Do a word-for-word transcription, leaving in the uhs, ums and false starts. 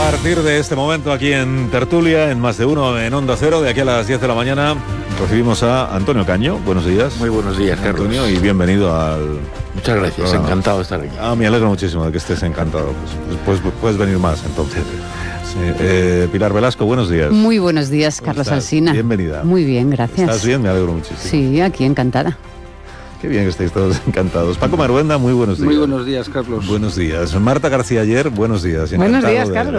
partir de este momento aquí en Tertulia, en Más de Uno, en Onda Cero, de aquí a las diez de la mañana, recibimos a Antonio Caño. Buenos días. Muy buenos días, Carlos. Antonio, y bienvenido al... Muchas gracias, programa. Encantado de estar aquí. Ah, me alegro muchísimo de que estés encantado. Pues, pues puedes venir más, entonces. Sí. Eh, Pilar Velasco, buenos días. Muy buenos días, Carlos Alsina. Bienvenida. Muy bien, gracias. ¿Estás bien? Me alegro muchísimo. Sí, aquí encantada. Qué bien que estáis todos encantados. Paco Maruenda, muy buenos días. Muy buenos días, Carlos. Buenos días. Marta García Ayer, buenos días. Buenos días, Carlos.